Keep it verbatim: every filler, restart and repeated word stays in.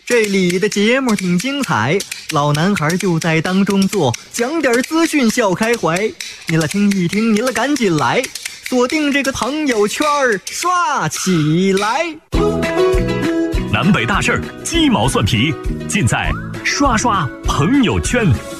这里的节目挺精彩，老男孩就在当中坐，讲点资讯笑开怀。你来听一听，你来赶紧来，锁定这个朋友圈刷起来。 南北大事儿，鸡毛蒜皮，尽在刷刷朋友圈。